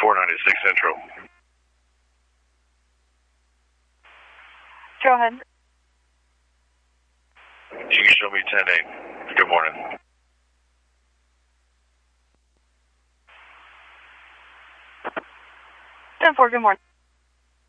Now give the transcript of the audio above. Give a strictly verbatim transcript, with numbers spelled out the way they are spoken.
four ninety-six Central. Go ahead. You can show me ten eight. Good morning. ten four, good morning.